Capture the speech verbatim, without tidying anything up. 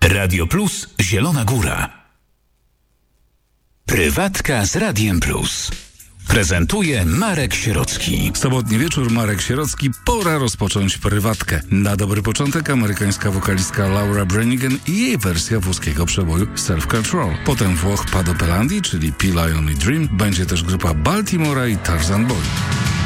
Radio Plus Zielona Góra. Prywatka z Radiem Plus. Prezentuje Marek Sierocki. Sobotni wieczór, Marek Sierocki. Pora rozpocząć prywatkę. Na dobry początek amerykańska wokalistka Laura Branigan i jej wersja włoskiego przeboju Self Control. Potem Włoch Pado Pelandi, czyli P. Lion i Dream. Będzie też grupa Baltimora i Tarzan Boy.